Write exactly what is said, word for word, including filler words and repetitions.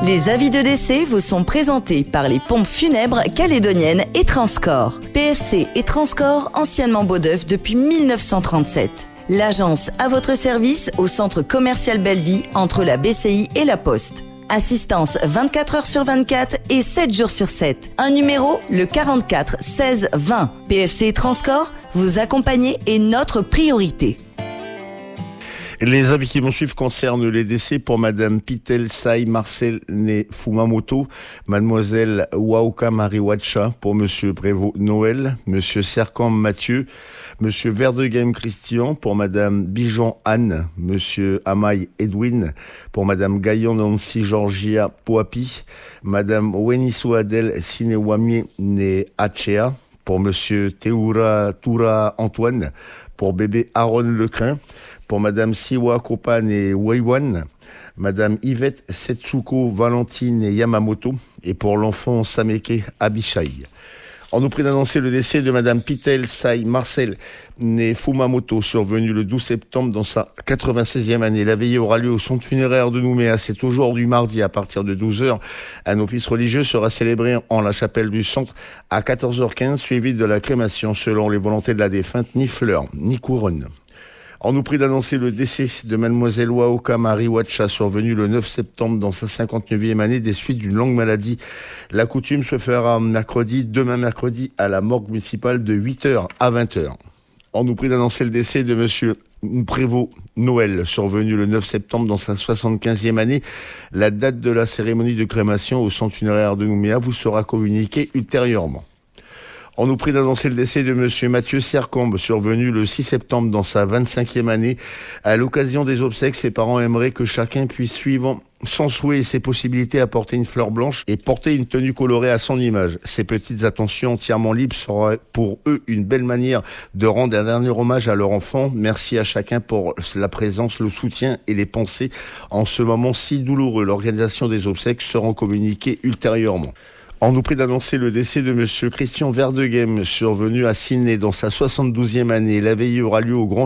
Les avis de décès vous sont présentés par les pompes funèbres calédoniennes et Transcorps. P F C et Transcorps, anciennement Beaudeuf depuis mille neuf cent trente-sept. L'agence à votre service au centre commercial Belleville entre la B C I et la Poste. Assistance vingt-quatre heures sur vingt-quatre et sept jours sur sept. Un numéro, le quarante-quatre seize vingt. P F C et Transcorps, vous accompagner est notre priorité. Les avis qui vont suivre concernent les décès pour Madame Pitel Sai Marcel Ne Fumamoto, Mademoiselle Waoka Mariwacha pour Monsieur Prévost Noël, Monsieur Sercamp Mathieu, Monsieur Verdeghem Christian pour Madame Bijon Anne, Monsieur Amaï Edwin pour Madame Gaillon Nancy Georgia Poapi, Madame Weniso Adel Sinewami Ne Achea pour Monsieur Teoura Toura Antoine, pour bébé Aaron Lecrin, pour Madame Siwa Kopan et Weiwan, Madame Yvette Setsuko Valentine et Yamamoto, et pour l'enfant Sameke Abishai. On nous prie d'annoncer le décès de Madame Pitel Sai Marcel née Fumamoto, survenue le douze septembre dans sa quatre-vingt-seizième année. La veillée aura lieu au centre funéraire de Nouméa. C'est aujourd'hui mardi à partir de douze heures. Un office religieux sera célébré en la chapelle du centre à quatorze heures quinze, suivi de la crémation selon les volontés de la défunte, ni fleurs, ni couronne. On nous prie d'annoncer le décès de Mademoiselle Waoka Mariwacha, survenue le neuf septembre dans sa cinquante-neuvième année des suites d'une longue maladie. La coutume se fera mercredi, demain mercredi, à la morgue municipale de huit heures à vingt heures. On nous prie d'annoncer le décès de Monsieur Prévost Noël, survenu le neuf septembre dans sa soixante-quinzième année. La date de la cérémonie de crémation au centre funéraire de Nouméa vous sera communiquée ultérieurement. On nous prie d'annoncer le décès de Monsieur Mathieu Sercambe, survenu le six septembre dans sa vingt-cinquième année. À l'occasion des obsèques, ses parents aimeraient que chacun puisse suivre son souhait et ses possibilités à porter une fleur blanche et porter une tenue colorée à son image. Ces petites attentions entièrement libres seraient pour eux une belle manière de rendre un dernier hommage à leur enfant. Merci à chacun pour la présence, le soutien et les pensées en ce moment si douloureux. L'organisation des obsèques sera communiquée ultérieurement. On nous prie d'annoncer le décès de Monsieur Christian Verdeghem, survenu à Sydney dans sa soixante-douzième année. La veillée aura lieu au Grand